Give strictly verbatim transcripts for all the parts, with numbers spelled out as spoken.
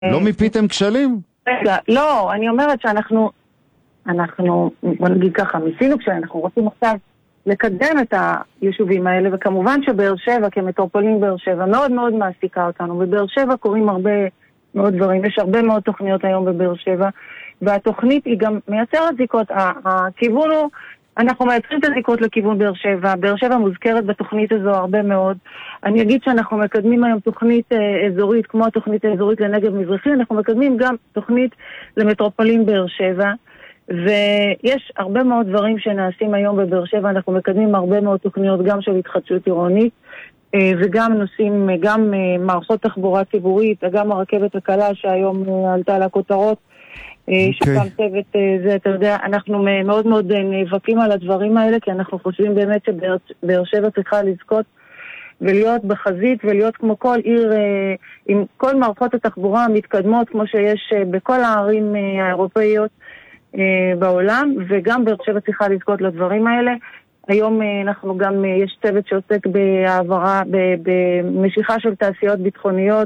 לא מיפיתם כשלים? רגע, לא, אני אומרת שאנחנו, אנחנו, בוא נגיד ככה, מיפינו כשאנחנו רוצים עכשיו לקדם את היישובים האלה, וכמובן שבאר שבע, כמטרופולין באר שבע, מאוד מאוד מעסיקה אותנו. בבאר שבע קוראים הרבה מאוד דברים, יש הרבה מאוד תוכניות היום בבאר שבע, והתוכנית היא גם מייצרת זיקות. הכיוון הוא, אנחנו מייצרים את הזיקות לכיוון באר שבע, באר שבע מוזכרת בתוכנית הזו הרבה מאוד. אני אגיד שאנחנו מקדמים היום תוכנית אה, אזורית, כמו התוכנית האזורית לנגב מזרחי, אנחנו מקדמים גם תוכנית למטרופולין באר שבע, ויש הרבה מאוד דברים שנעשים היום בבאר שבע, אנחנו מקדמים הרבה מאוד תוכניות גם של התחדשות עירונית, אה, וגם נושאים, גם אה, מערכות תחבורה ציבורית, וגם הרכבת הקלה שהיום אה, עלתה לכותרות, שגם צוות זה, אתה יודע, אנחנו מאוד מאוד נאבקים על הדברים האלה, כי אנחנו חושבים באמת שבאר שבע צריכה לזכות ולהיות בחזית ולהיות כמו כל עיר עם כל מערכות התחבורה המתקדמות כמו שיש בכל הערים האירופאיות בעולם, וגם באר שבע צריכה לזכות לדברים האלה. היום אנחנו גם, יש צוות שעוסק בהעברה, במשיכה של תעשיות ביטחוניות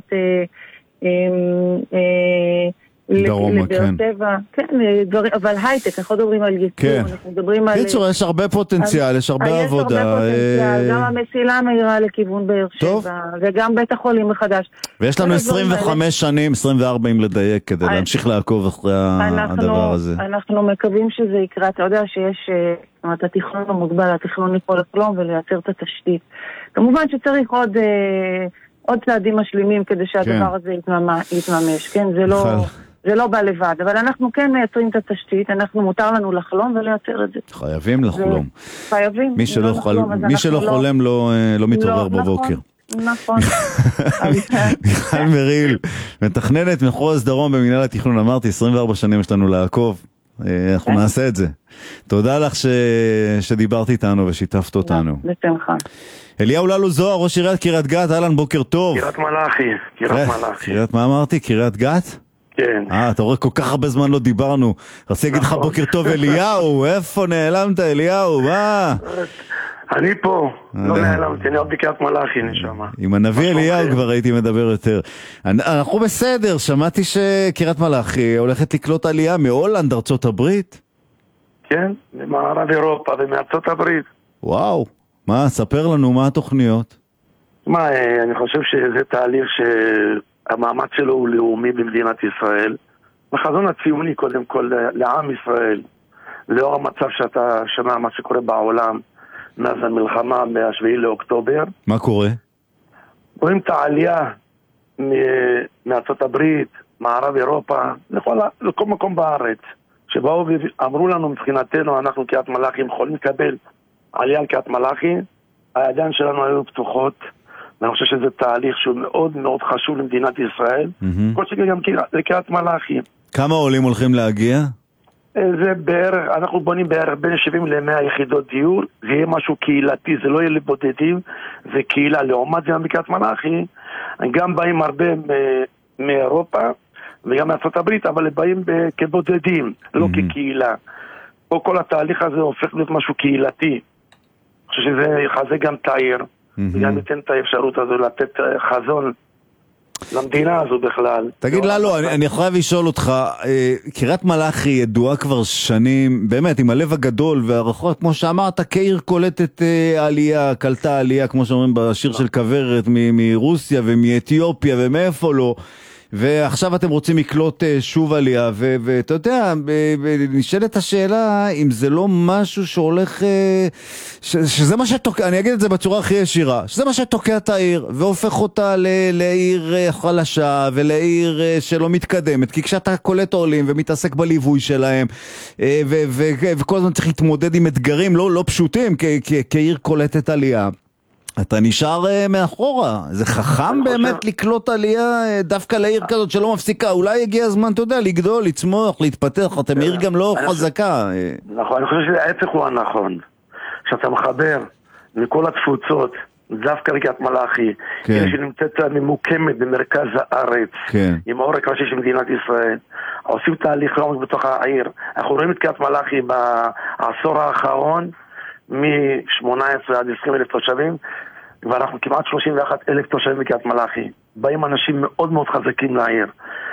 דרומה, כן. כן, אבל הייטק, אנחנו מדברים על ייצור, אנחנו מדברים על... קיצור, יש הרבה פוטנציאל, יש הרבה עבודה. יש הרבה פוטנציאל, גם המסילה המהירה לכיוון באר שבע, וגם בית החולים מחדש. ויש לנו עשרים וחמש שנים, עשרים וארבע אם לדייק, כדי להמשיך לעקוב אחרי הדבר הזה. אנחנו מקווים שזה יקרה, אתה יודע שיש, זאת אומרת, התכנון המוגבל, התכנון יכול לחלום ולייצר את התשתית. כמובן שצריך עוד... עוד צעדים משלימים כדי שהדבר הזה יתממש, כן? זה לא, זה לא בא לבד, אבל אנחנו כן מייצרים את התשתית, אנחנו מותר לנו לחלום ולייצר את זה. חייבים לחלום. חייבים. מי שלא חולם לא מתעורר בבוקר. נכון. מיכל מריל, מתכננת מחוז דרום במינהל התכנון, אמרתי, עשרים וארבע שנים יש לנו לעקוב. אנחנו נעשה את זה. תודה לך שדיברת איתנו ושיתפת אותנו. בשמחה. אליהו ללו זוהר, ראש עיריית קריית גת, אהלן, בוקר טוב. קריית מלאכי, קריית מלאכי. קריית, מה אמרתי? קריית גת? כן. אה, אתה רואה, כל כך הרבה זמן לא דיברנו. רציתי להגיד לך בוקר טוב, אליהו, איפה נעלמת, אליהו? מה? אני פה, לא נעלמתי, אני עוד בקריית מלאכי, נשמה. עם הנביא אליהו כבר הייתי מדבר יותר. אנחנו בסדר, שמעתי שקריית מלאכי הולכת לקלוט עלייה מהולנד, ארצות הברית. כן, ממערב אירופה ומארצות הברית. וואו. מה, ספר לנו מה התוכניות. מה, אני חושב שזה תהליך שהמאמץ שלו הוא לאומי במדינת ישראל. החזון הציוני קודם כל לעם ישראל, לאור המצב שאתה שומע מה שקורה בעולם מאז המלחמה מהשביעי לאוקטובר. מה קורה? רואים את העלייה מארצות הברית, מערב אירופה, לכל, לכל מקום בארץ, שבאו ואמרו לנו מבחינתנו, אנחנו קריית מלאכי יכולים לקבל עלייה על קריית מלאכי, הידיים שלנו היו פתוחות, ואני חושב שזה תהליך שהוא מאוד מאוד חשוב למדינת ישראל, כל שכן גם לקריית מלאכי. כמה עולים הולכים להגיע? זה בערך, אנחנו בונים בערך בין שבעים למאה יחידות דיור, זה יהיה משהו קהילתי, זה לא יהיה לבודדים, זה קהילה. לעומת זה בקריית מלאכי, גם באים הרבה מאירופה וגם מארצות הברית, אבל באים כבודדים, לא כקהילה. פה כל התהליך הזה הופך להיות משהו קהילתי. אני חושב שזה יחזק גם את העיר, וגם ייתן את האפשרות הזו לתת חזון למדינה הזו בכלל. תגיד ללו, אני, אני יכול לשאול אותך, קריית מלאכי ידועה כבר שנים, באמת, עם הלב הגדול והרחוק, כמו שאמרת, כעיר קולטת עלייה, קלטה עלייה, כמו שאומרים בשיר של כברת, מ- מרוסיה ומאתיופיה ומאיפה לא, ועכשיו אתם רוצים לקלוט שוב עלייה, ו- ואתה יודע, נשאלת השאלה אם זה לא משהו שהולך, ש- שזה מה שתוקע, אני אגיד את זה בצורה הכי ישירה, שזה מה שתוקע את העיר, והופך אותה ל- לעיר חלשה, ולעיר שלא מתקדמת, כי כשאתה קולט עולים ומתעסק בליווי שלהם, ו- ו- וכל הזמן צריך להתמודד עם אתגרים לא, לא פשוטים, כ- כ- כעיר קולטת עלייה, אתה נשאר uh, מאחורה. זה חכם באמת חושב... לקלוט עלייה uh, דווקא לעיר כזאת שלא מפסיקה. אולי הגיע הזמן, אתה יודע, לגדול, לצמוח, להתפתח. אתם עיר גם לא חזקה. נכון, אני חושב שזה ההפך הוא הנכון. שאתה מחבר מכל התפוצות, דווקא לקריית מלאכי, כן. שנמצאת ממוקמת במרכז הארץ, כן. עם העורק ראשי של מדינת ישראל, עושים תהליך לעומק בתוך העיר. אנחנו רואים את קריית מלאכי בעשור האחרון, מ-שמונה עשרה עד עשרים אלף תושבים, ואנחנו כמעט שלושים ואחד אלף תושבים בקריית מלאכי. באים אנשים מאוד מאוד חזקים לעיר.